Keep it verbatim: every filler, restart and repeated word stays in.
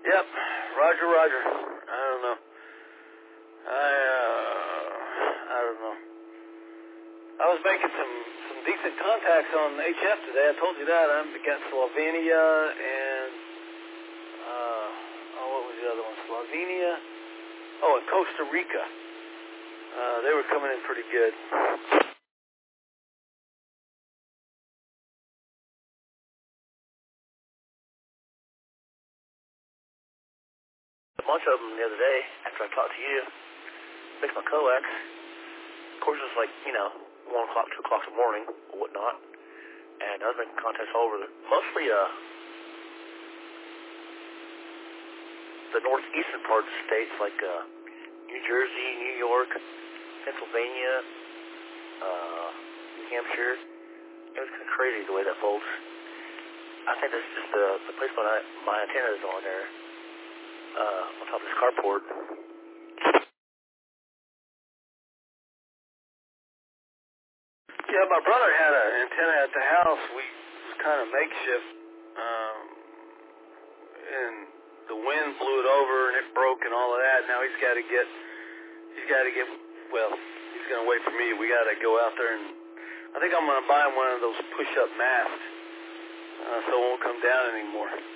Yep. Roger, Roger. I don't know. I, uh, I don't know. I was making some, some decent contacts on H F today. I told you that. I got Slovenia and, uh, oh, what was the other one? Slovenia. Oh, and Costa Rica. Uh, they were coming in pretty good. A bunch of them the other day after I talked to you. Fixed my coax. Of course, it's like, you know, one o'clock, two o'clock in the morning, or whatnot. And I was making contacts all over, the, mostly uh, the northeastern part of the states, like uh, New Jersey, New York, Pennsylvania, uh, New Hampshire. It was kind of crazy the way that folds. I think that's just the, the place my, my antenna is on there, uh, on top of this carport. Yeah, my brother had an antenna at the house. We it was kind of makeshift, um, and the wind blew it over, and it broke, and all of that. Now he's got to get, he's got to get. Well, he's gonna wait for me. We got to go out there, and I think I'm gonna buy him one of those push-up masks, uh, so it won't come down anymore.